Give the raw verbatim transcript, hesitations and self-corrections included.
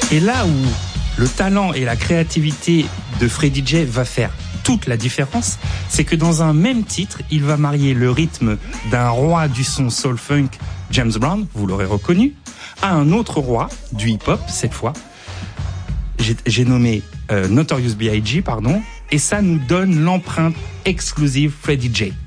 Et là où le talent et la créativité de Freddie J va faire toute la différence, c'est que dans un même titre, il va marier le rythme d'un roi du son soul-funk, James Brown, vous l'aurez reconnu, à un autre roi du hip-hop, cette fois. J'ai, j'ai nommé euh, Notorious B I G, pardon, et ça nous donne l'empreinte exclusive Freddie J.